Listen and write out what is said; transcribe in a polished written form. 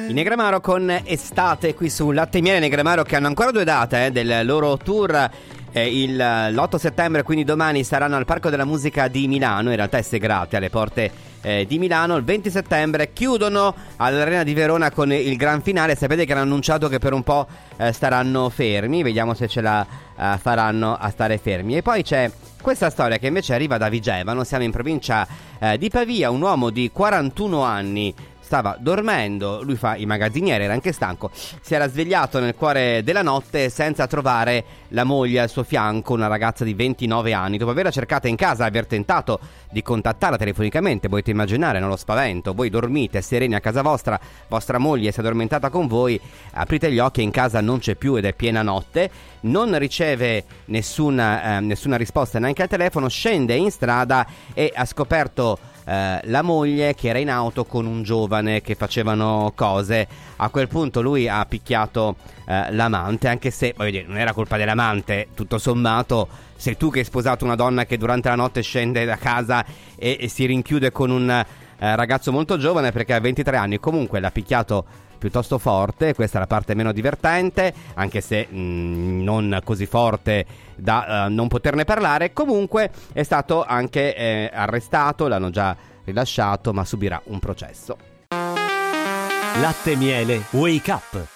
I Negramaro con Estate qui su Latte e Miele. Negramaro che hanno ancora 2 date del loro tour. L'8 settembre, quindi domani, saranno al Parco della Musica di Milano. In realtà è Segrate, alle porte di Milano. Il 20 settembre chiudono all'Arena di Verona con il gran finale. Sapete che hanno annunciato che per un po' staranno fermi. Vediamo se ce la faranno a stare fermi. E poi c'è questa storia che invece arriva da Vigevano. Siamo in provincia di Pavia. Un uomo di 41 anni stava dormendo, lui fa i magazzinieri, era anche stanco, si era svegliato nel cuore della notte senza trovare la moglie al suo fianco, una ragazza di 29 anni. Dopo averla cercata in casa, aver tentato di contattarla telefonicamente, potete immaginare, no, lo spavento, voi dormite sereni a casa vostra, vostra moglie si è addormentata con voi, aprite gli occhi e in casa non c'è più ed è piena notte, non riceve nessuna risposta neanche al telefono, scende in strada e ha scoperto la moglie che era in auto con un giovane che facevano cose. A quel punto lui ha picchiato l'amante, anche se voglio dire, non era colpa dell'amante, tutto sommato. Sei tu che hai sposato una donna che durante la notte scende da casa e si rinchiude con un ragazzo molto giovane perché ha 23 anni. Comunque l'ha picchiato piuttosto forte, questa è la parte meno divertente, anche se non così forte da non poterne parlare. Comunque è stato anche arrestato, l'hanno già rilasciato, ma subirà un processo. Latte e Miele Wake Up.